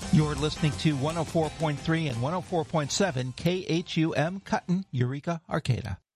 You're listening to 104.3 and 104.7 KHUM Cutton, Eureka, Arcata.